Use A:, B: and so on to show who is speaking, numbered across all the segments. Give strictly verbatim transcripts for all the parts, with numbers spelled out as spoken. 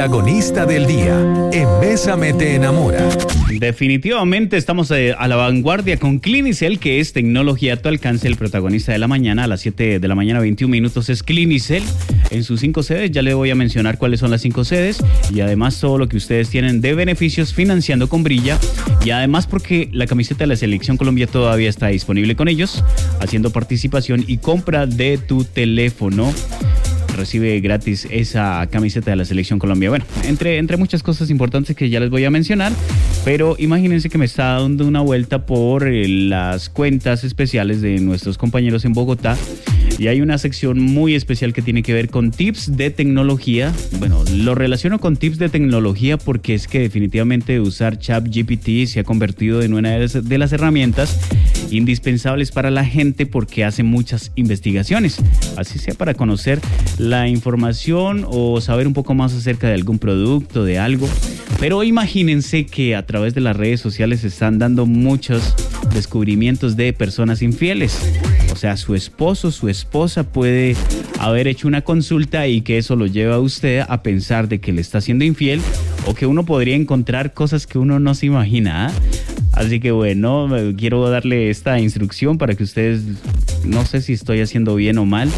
A: protagonista del día en Bésame te enamora.
B: Definitivamente estamos eh, a la vanguardia con Clinicel, que es tecnología a tu alcance. El protagonista de la mañana a las siete de la mañana, veintiún minutos, es Clinicel. En sus cinco sedes, ya le voy a mencionar cuáles son las cinco sedes y además todo lo que ustedes tienen de beneficios financiando con Brilla, y además porque la camiseta de la Selección Colombia todavía está disponible con ellos, haciendo participación y compra de tu teléfono. Recibe gratis esa camiseta de la Selección Colombia. Bueno, entre, entre muchas cosas importantes que ya les voy a mencionar, pero imagínense que me está dando una vuelta por eh, las cuentas especiales de nuestros compañeros en Bogotá, y hay una sección muy especial que tiene que ver con tips de tecnología. Bueno, lo relaciono con tips de tecnología porque es que definitivamente usar ChatGPT se ha convertido en una de las herramientas indispensables para la gente porque hace muchas investigaciones, así sea para conocer la información o saber un poco más acerca de algún producto, de algo. Pero imagínense que a través de las redes sociales se están dando muchos descubrimientos de personas infieles. O sea, su esposo, su esposa puede haber hecho una consulta y que eso lo lleva a usted a pensar de que le está siendo infiel, o que uno podría encontrar cosas que uno no se imagina. Así que bueno, quiero darle esta instrucción para que ustedes, no sé si estoy haciendo bien o mal,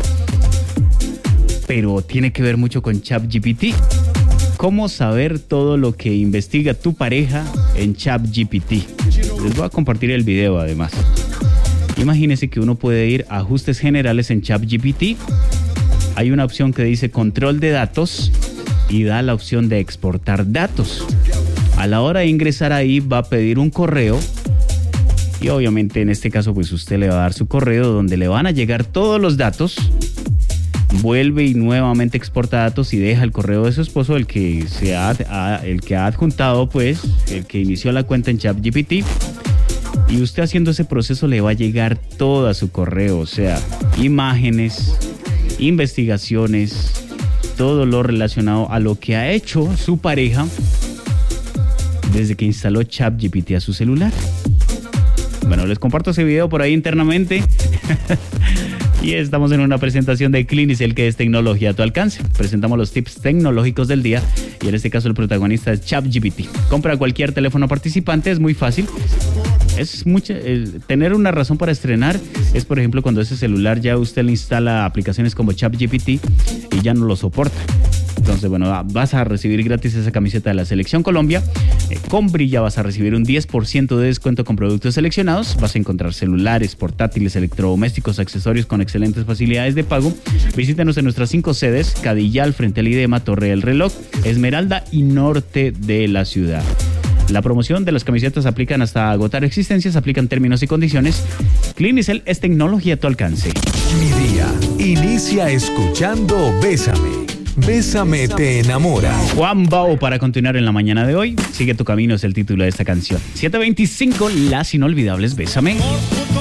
B: pero tiene que ver mucho con ChatGPT. ¿Cómo saber todo lo que investiga tu pareja en ChatGPT? Les voy a compartir el video además. Imagínense que uno puede ir a ajustes generales en ChatGPT. Hay una opción que dice control de datos y da la opción de exportar datos. A la hora de ingresar ahí va a pedir un correo y obviamente en este caso pues usted le va a dar su correo donde le van a llegar todos los datos. Vuelve y nuevamente exporta datos y deja el correo de su esposo, el que se ha, el que ha adjuntado, pues, el que inició la cuenta en ChatGPT. Y usted haciendo ese proceso le va a llegar todo a su correo, o sea, imágenes, investigaciones, todo lo relacionado a lo que ha hecho su pareja desde que instaló ChatGPT a su celular. Bueno, les comparto ese video por ahí internamente. Y estamos en una presentación de Clinicel, que es tecnología a tu alcance. Presentamos los tips tecnológicos del día y en este caso el protagonista es ChatGPT. Compra cualquier teléfono participante, es muy fácil. Es mucha, eh, tener una razón para estrenar es, por ejemplo, cuando ese celular ya usted le instala aplicaciones como ChatGPT y ya no lo soporta. Entonces, bueno, vas a recibir gratis esa camiseta de la Selección Colombia. Eh, con Brilla vas a recibir un diez por ciento de descuento con productos seleccionados. Vas a encontrar celulares, portátiles, electrodomésticos, accesorios con excelentes facilidades de pago. Visítanos en nuestras cinco sedes: Cadillal, frente al IDEMA, Torre del Reloj, Esmeralda y Norte de la ciudad. La promoción de las camisetas aplican hasta agotar existencias, aplican términos y condiciones. Clinicel es tecnología a tu alcance.
A: Mi día inicia escuchando Bésame. Bésame te enamora.
B: Juan Bao para continuar en la mañana de hoy. Sigue tu camino es el título de esta canción. siete veinticinco, las inolvidables Bésame.